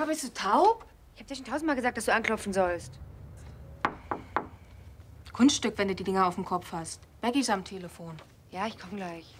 Papa, bist du taub? Ich hab dir schon tausendmal gesagt, dass du anklopfen sollst. Kunststück, wenn du die Dinger auf dem Kopf hast. Becky ist am Telefon. Ja, ich komm gleich.